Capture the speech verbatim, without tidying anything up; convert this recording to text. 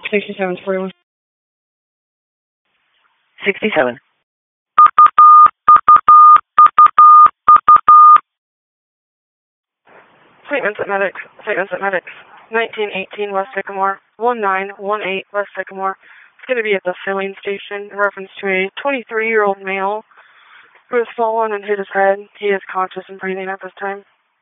sixty-seven forty-one. sixty-seven. Saint Vincent Medics. Saint Vincent Medics. nineteen eighteen West Sycamore. one nine one eight West Sycamore. It's going to be at the filling station in reference to a twenty-three-year-old male who has fallen and hit his head. He is conscious and breathing at this time.